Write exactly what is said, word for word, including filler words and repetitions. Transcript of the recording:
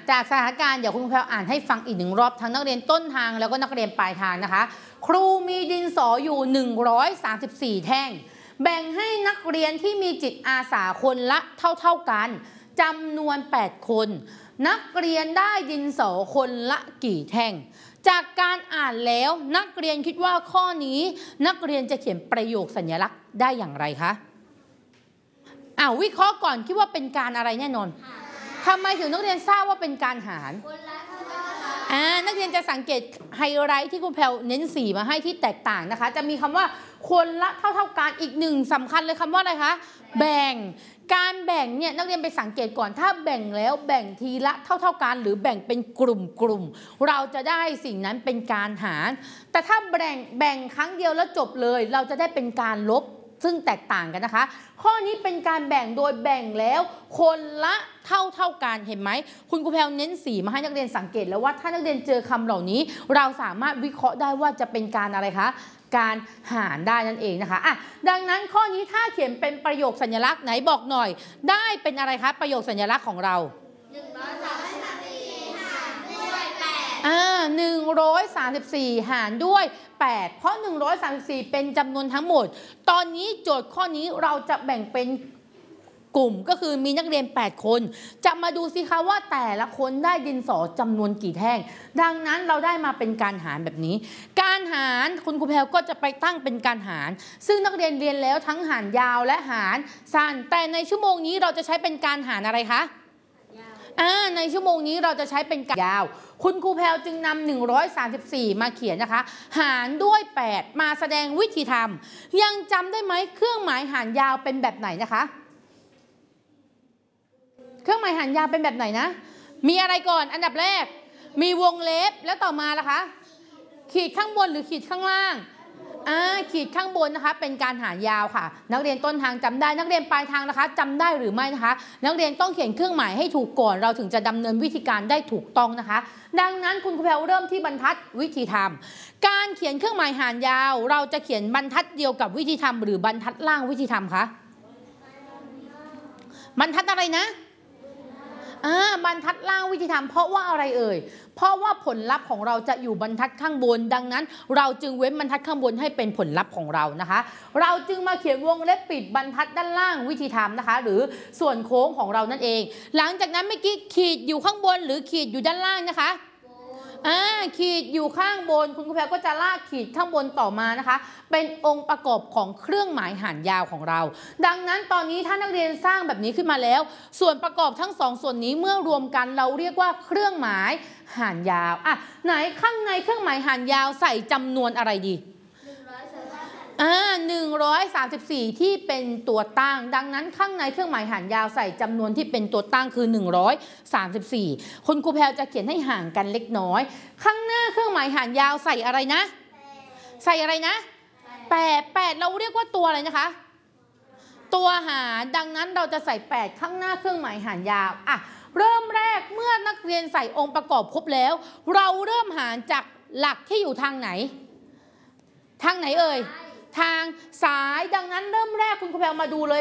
จากสถานการณ์เดี๋ยวคุณครูแพรวอ่านให้ฟังอีกหนึ่งรอบทั้งนักเรียนต้นทางแล้วก็นักเรียนปลายทางนะคะครูมีดินสออยู่หนึ่งร้อยสามสิบสี่แท่งแบ่งให้นักเรียนที่มีจิตอาสาคนละเท่าๆกันจำนวนแปดคนนักเรียนได้ดินสอคนละกี่แท่งจากการอ่านแล้วนักเรียนคิดว่าข้อนี้นักเรียนจะเขียนประโยคสัญลักษณ์ได้อย่างไรคะอ้าววิเคราะห์ก่อนคิดว่าเป็นการอะไรแน่นอนทำไมถึงนักเรียนทราบว่าเป็นการหารอ่านักเรียนจะสังเกตไฮไลท์ที่คุณแพรวเน้นสีมาให้ที่แตกต่างนะคะจะมีคำว่าคนละเท่าเท่ากันอีกหนึ่งสำคัญเลยคำว่าอะไรคะแบ่งการแบ่งเนี่ยนักเรียนไปสังเกตก่อนถ้าแบ่งแล้วแบ่งทีละเท่าเท่ากันหรือแบ่งเป็นกลุ่มกลุ่มเราจะได้สิ่งนั้นเป็นการหารแต่ถ้าแบ่งแบ่งครั้งเดียวแล้วจบเลยเราจะได้เป็นการลบซึ่งแตกต่างกันนะคะข้อนี้เป็นการแบ่งโดยแบ่งแล้วคนละเท่าเท่ากันเห็นไหมคุณครูแพรวเน้นสีมาให้นักเรียนสังเกตแล้วว่าถ้านักเรียนเจอคำเหล่านี้เราสามารถวิเคราะห์ได้ว่าจะเป็นการอะไรคะการหารได้นั่นเองนะคะอ่ะดังนั้นข้อนี้ถ้าเขียนเป็นประโยคสัญลักษณ์ไหนบอกหน่อยได้เป็นอะไรคะประโยคสัญลักษณ์ของเราหนึ่งร้อยสามสิบสี่หารด้วยแปดอ่าหนึ่งร้อยสามสิบสี่หารด้วยแปดเพราะหนึ่งร้อยสามสิบสี่เป็นจำนวนทั้งหมดตอนนี้โจทย์ข้อนี้เราจะแบ่งเป็นกลุ่มก็คือมีนักเรียนแปดคนจะมาดูสิคะว่าแต่ละคนได้ดินสอจำนวนกี่แท่งดังนั้นเราได้มาเป็นการหารแบบนี้การหารคุณครูแพรวก็จะไปตั้งเป็นการหารซึ่งนักเรียนเรียนแล้วทั้งหารยาวและหารสั้นแต่ในชั่วโมงนี้เราจะใช้เป็นการหารอะไรคะอ่าในชั่วโมงนี้เราจะใช้เป็นการยาวคุณครูแพรวจึงนำหนึ่งร้อยสามสิบสี่มาเขียนนะคะหารด้วยแปดมาแสดงวิธีทำยังจำได้ไหมเครื่องหมายหารยาวเป็นแบบไหนนะคะเครื่องหมายหารยาวเป็นแบบไหนนะมีอะไรก่อนอันดับแรกมีวงเล็บแล้วต่อมาล่ะคะขีดข้างบนหรือขีดข้างล่างอ่าขีดข้างบนนะคะเป็นการหารยาวค่ะนักเรียนต้นทางจำได้นักเรียนปลายทางนะคะจำได้หรือไม่นะคะนักเรียนต้องเขียนเครื่องหมายให้ถูกก่อนเราถึงจะดำเนินวิธีการได้ถูกต้องนะคะดังนั้นคุณครูแพรวเริ่มที่บรรทัดวิธีทำการเขียนเครื่องหมายหารยาวเราจะเขียนบรรทัดเดียวกับวิธีทำหรือบรรทัดล่างวิธีทำคะบรรทัดอะไรนะอ่าบรรทัดล่างวิธีทำเพราะว่าอะไรเอ่ยเพราะว่าผลลัพธ์ของเราจะอยู่บรรทัดข้างบนดังนั้นเราจึงเว้นบรรทัดข้างบนให้เป็นผลลัพธ์ของเรานะคะเราจึงมาเขียนวงเล็บปิดบรรทัดด้านล่างวิธีทำนะคะหรือส่วนโค้งของเรานั่นเองหลังจากนั้นเมื่อกี้ขีดอยู่ข้างบนหรือขีดอยู่ด้านล่างนะคะอ่าขีดอยู่ข้างบนคุณครูแพรก็จะลากขีดข้างบนต่อมานะคะเป็นองค์ประกอบของเครื่องหมายหารยาวของเราดังนั้นตอนนี้ถ้านักเรียนสร้างแบบนี้ขึ้นมาแล้วส่วนประกอบทั้งสองส่วนนี้เมื่อรวมกันเราเรียกว่าเครื่องหมายหารยาวอ่ะไหนข้างในเครื่องหมายหารยาวใส่จำนวนอะไรดีอ่าหนึ่งร้อยสามสิบสี่ที่เป็นตัวตั้งดังนั้นข้างในเครื่องหมายหารยาวใส่จำนวนที่เป็นตัวตั้งคือหนึ่งร้อยสามสิบสี่คุณครูแพรจะเขียนให้ห่างกันเล็กน้อยข้างหน้าเครื่องหมายหารยาวใส่อะไรนะใส่อะไรนะแปดแปดเราเรียกว่าตัวอะไรนะคะตัวหารดังนั้นเราจะใส่แปดข้างหน้าเครื่องหมายหารยาวอ่ะเริ่มแรกเมื่อนักเรียนใส่องค์ประกอบครบแล้วเราเริ่มหารจากหลักที่อยู่ทางไหนทางไหนเอ่ยทางซ้ายดังนั้นเริ่มแรกคุณครูแพรมาดูเลย